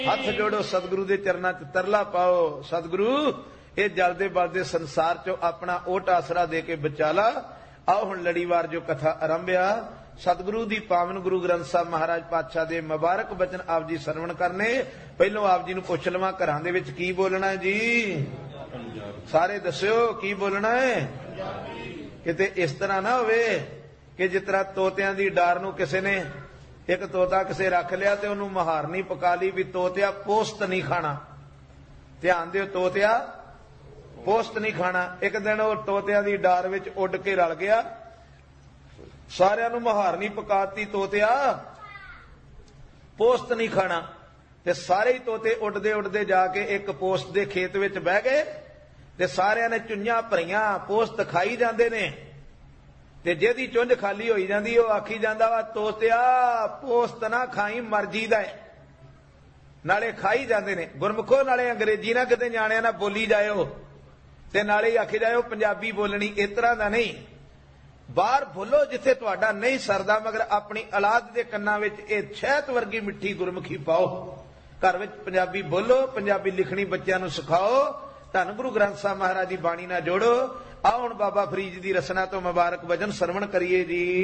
हथ जोड़ो सतगुरु के चरणों च तरला पाओ, सतगुरु ये जलते बलते संसार चो अपना ओट आसरा दे के बचा ला। आओ हुण लड़ीवार जो कथा आरंभया। सतगुरु दी पावन गुरु ग्रंथ साहब महाराज पातशाह दे मुबारक बचन आप जी सरवण करने। पहलों आप जी नूं पुछ लवां, घरां दे विच की बोलना है जी? सारे दस्यो की बोलना है? किते इस तरह ना होवे कि जिस तरह तोतियां दी डार नूं किसे ने एक तोता किसे रख लिया ते ओनूं महारनी पका ली भी तोतिया पोस्त नहीं खाना। ध्यान दिओ, तोतिया पोस्त नहीं खाना। एक दिन वो तोतिया दी डार विच उड़ के रल गया, सारियां नूं महारनी पकाती, तोतिया पोस्त नहीं खाना। ते सारे ही तोते उड़दे उड़दे जाके एक पोस्त दे खेत विच बह गए ते सारियां ने चुंझां भरियां पोस्त खाई जांदे ने। ते जेदी चुंझ खाली होई जांदी ओ आखी जांदा वा, तोतिया पोस्त ना खाई, मर्जी दा है। नाले खाई जांदे ने। गुरमुखो नाले अंग्रेजी ना किते जाणिया ना बोली जाओ ते नाले आखी जाओ पंजाबी बोलनी। इस तरह दा नहीं, बाहर बोलो जिथे तुहाडा नहीं सरदा, मगर अपनी औलाद दे कन्नां विच इह शहद वर्गी मिठी गुरमुखी पाओ। घर विच पंजाबी बोलो, पंजाबी लिखनी बच्चों नूं सिखाओ। धन गुरु ग्रंथ साहब महाराज की बाणी नाल जोड़ो। आओ हुण बाबा फरीद दी रसना तो मुबारक वचन सरवण करिए जी।